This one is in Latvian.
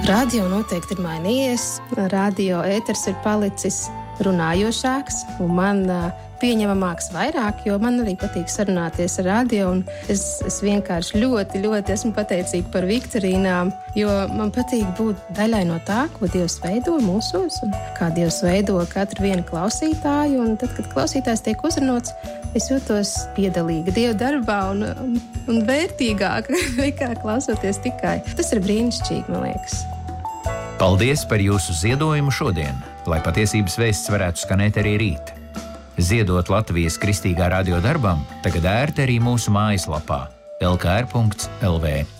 Radio noteikti ir mainījies. Radio ēters ir palicis runājošāks un man pieņemamāks vairāk, jo man arī patīk sarunāties ar radio. Un es vienkārši ļoti esmu pateicīga par viktorīnām, jo man patīk būt daļai no tā, ko Dievs veido mūsos un kā Dievs veido katru vienu klausītāju. Un tad, kad klausītājs tiek uzrunāts, es jūtos piedalīga Dieva darbā un vērtīgāka nekā klausoties tikai. Tas ir brīnišķīgi, man liekas. Paldies par jūsu ziedojumu šodien, lai patiesības vēsts varētu skanēt arī rīt. Ziedot Latvijas Kristīgā radio darbam tagad ērti arī mūsu mājaslapā lkr.lv.